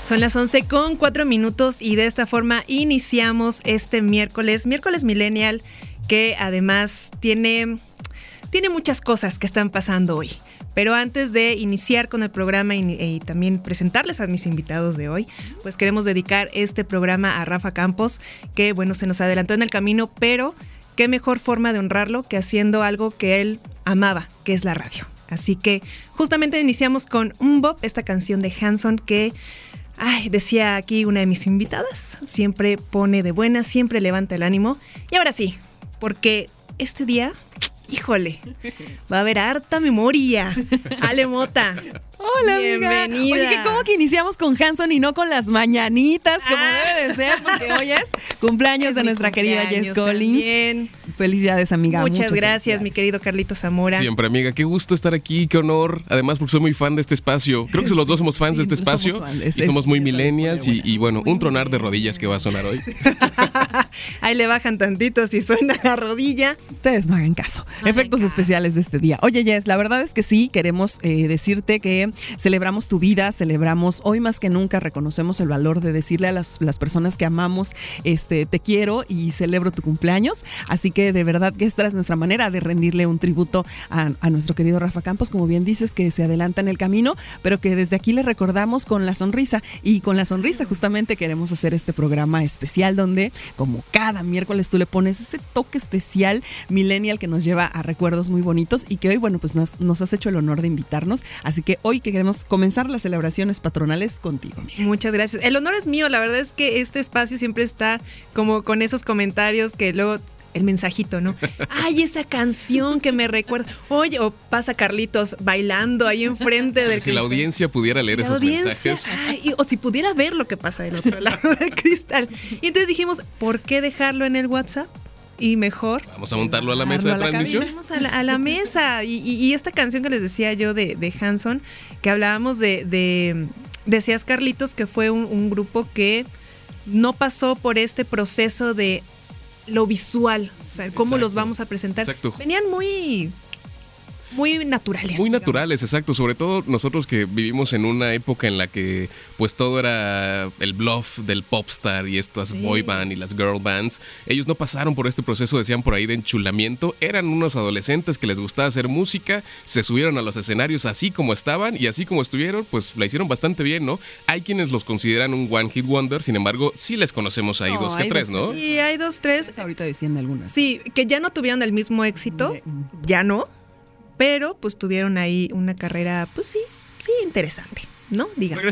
Son las 11:04 y de esta forma iniciamos este miércoles Millennial, que además tiene muchas cosas que están pasando hoy. Pero antes de iniciar con el programa y también presentarles a mis invitados de hoy, pues queremos dedicar este programa a Rafa Campos, que bueno, se nos adelantó en el camino, pero qué mejor forma de honrarlo que haciendo algo que él amaba, que es la radio. Así que justamente iniciamos con MMMBop, esta canción de Hanson que, decía aquí una de mis invitadas, siempre pone de buena, siempre levanta el ánimo. Y ahora sí, porque este día, híjole, va a haber harta memoria. Ale Mota. Hola, bienvenida. Amiga. Oye, ¿cómo que iniciamos con Hanson y no con las mañanitas, como debe de ser? Porque hoy es cumpleaños de nuestra querida Jess Collins. También. Felicidades, amiga. Muchas gracias, mi querido Carlitos Zamora. Siempre, amiga. Qué gusto estar aquí, qué honor. Además, porque soy muy fan de este espacio. Creo que los dos somos fans de este espacio. Y somos muy millennials. Y bueno, un tronar de rodillas que va a sonar hoy. Ahí le bajan tantito si suena la rodilla. Ustedes no hagan caso. Efectos especiales de este día. Oye, Jess, la verdad es que sí, queremos decirte que celebramos tu vida, celebramos, hoy más que nunca reconocemos el valor de decirle a las personas que amamos, te quiero y celebro tu cumpleaños. Así que de verdad que esta es nuestra manera de rendirle un tributo a nuestro querido Rafa Campos, como bien dices, que se adelanta en el camino, pero que desde aquí le recordamos con la sonrisa. Y con la sonrisa justamente queremos hacer este programa especial donde, como cada miércoles, tú le pones ese toque especial millennial que nos lleva a recuerdos muy bonitos y que hoy, bueno, pues nos has hecho el honor de invitarnos. Así que hoy que queremos comenzar las celebraciones patronales contigo, amiga. Muchas gracias. El honor es mío. La verdad es que este espacio siempre está como con esos comentarios que luego el mensajito, ¿no? Ay, esa canción que me recuerda. Oye, o pasa Carlitos bailando ahí enfrente del Si la audiencia pudiera leer esos mensajes. O si pudiera ver lo que pasa del otro lado del cristal. Y entonces dijimos, ¿por qué dejarlo en el WhatsApp? Y mejor vamos a montarlo a la mesa de transmisión. Vamos a la mesa. Y esta canción que les decía yo de Hanson, que hablábamos decías, Carlitos, que fue un grupo que no pasó por este proceso de lo visual, o sea, cómo los vamos a presentar. Exacto. Venían muy naturales. Muy naturales, exacto. Sobre todo nosotros que vivimos en una época en la que pues todo era el bluff del popstar y estas boy band y las girl bands. Ellos no pasaron por este proceso, decían por ahí, de enchulamiento. Eran unos adolescentes que les gustaba hacer música, se subieron a los escenarios así como estaban y así como estuvieron, pues la hicieron bastante bien, ¿no? Hay quienes los consideran un one hit wonder, sin embargo, sí les conocemos ahí dos que tres, ¿no? Sí, hay dos, tres. Ahorita decían algunas. Sí, que ya no tuvieron el mismo éxito, ya no. Pero pues tuvieron ahí una carrera, pues sí, interesante, ¿no? Digamos.